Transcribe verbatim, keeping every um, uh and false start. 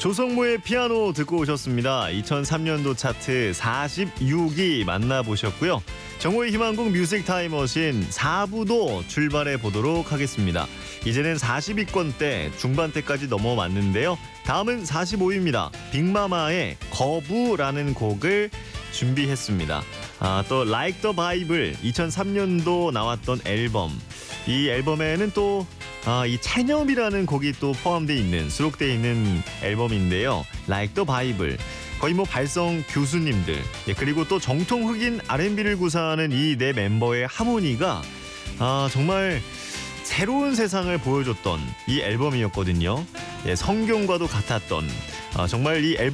조성모의 피아노 듣고 오셨습니다. 이천삼 년도 차트 사십육 위 만나보셨고요. 정호의 희망곡 뮤직 타임머신 사 부도 출발해 보도록 하겠습니다. 이제는 사십 위권대 중반대까지 넘어왔는데요. 다음은 사십오 위입니다. 빅마마의 거부라는 곡을 준비했습니다. 아, 또 Like the Bible 이천삼 년도 나왔던 앨범. 이 앨범에는 또 아, 이 체념이라는 곡이 또 포함되어 있는, 수록되어 있는 앨범인데요. Like the Bible. 거의 뭐 발성 교수님들, 예, 그리고 또 정통 흑인 알앤비를 구사하는 이 네 멤버의 하모니가 아, 정말 새로운 세상을 보여줬던 이 앨범이었거든요. 예, 성경과도 같았던 아, 정말 이 앨범